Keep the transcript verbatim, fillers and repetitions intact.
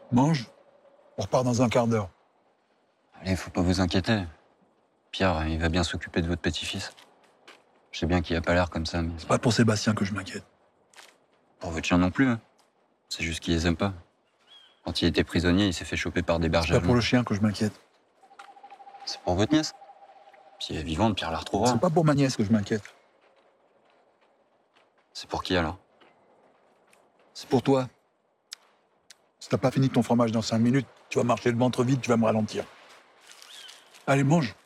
Mange, on repart dans un quart d'heure. Allez, faut pas vous inquiéter. Pierre, il va bien s'occuper de votre petit-fils. Je sais bien qu'il a pas l'air comme ça, mais C'est pas pour Sébastien que je m'inquiète. pour votre chien non plus. Hein. C'est juste qu'il les aime pas. Quand il était prisonnier, il s'est fait choper par des C'est bergers pas pour allemands. le chien que je m'inquiète. C'est pour votre nièce. Si elle est vivante, Pierre la retrouvera. C'est pas pour ma nièce que je m'inquiète. C'est pour qui alors? C'est pour toi. Si t'as pas fini ton fromage dans cinq minutes, tu vas marcher le ventre vide, tu vas me ralentir. Allez, mange.